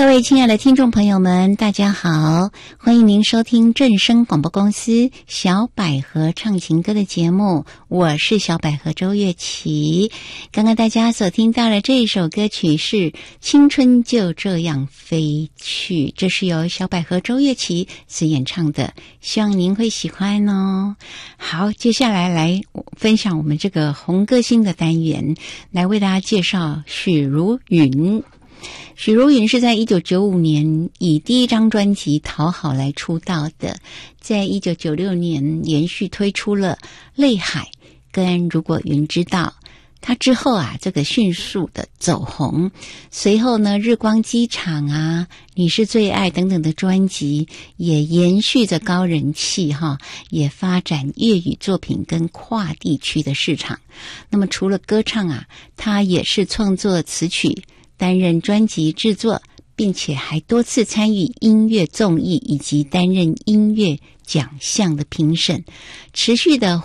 各位亲爱的听众朋友们，大家好，欢迎您收听正声广播公司小百合唱情歌的节目，我是小百合周月琪。刚刚大家所听到的这一首歌曲是《青春就这样飞去》，这是由小百合周月琪所演唱的，希望您会喜欢哦。好，接下来分享我们这个红歌星的单元，来为大家介绍许茹芸。许茹芸是在1995年以第一张专辑《讨好》来出道的，在1996年连续推出了《泪海》跟《如果云知道》。他之后这个迅速的走红，随后呢，《日光机场》你是最爱等等的专辑也延续着高人气也发展粤语作品跟跨地区的市场。那么除了歌唱他也是创作词曲，担任专辑制作，并且还多次参与音乐综艺以及担任音乐奖项的评审，持续的